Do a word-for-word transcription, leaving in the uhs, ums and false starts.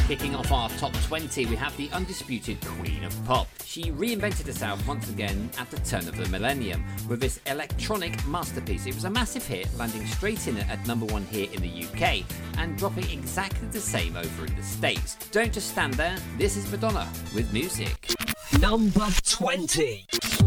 Kicking off our top twenty, we have the undisputed Queen of Pop. She reinvented herself once again at the turn of the millennium with this electronic masterpiece. It was a massive hit, landing straight in at number one here in the U K and dropping exactly the same over in the States. Don't just stand there, this is Madonna with Music. Number twenty.